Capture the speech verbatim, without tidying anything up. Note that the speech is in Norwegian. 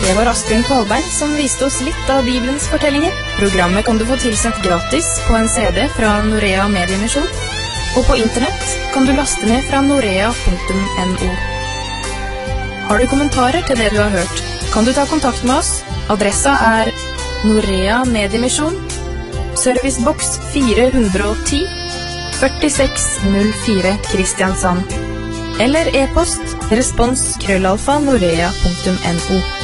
Det var Asbjørn Kvalbein som viste oss litt av Bibelens fortellinger. Programmet kan du få tilsendt gratis på en C D fra Norea Mediemisjon, og på internett kan du laste ned fra norea punktum no. Har du kommentarer til det du har hørt, kan du ta kontakt med oss. Adressa er Norea Mediemisjon, servicebox fire hundre og ti, førtiseks null fire Kristiansand. Eller e-post respons krøllalfa norea punktum no.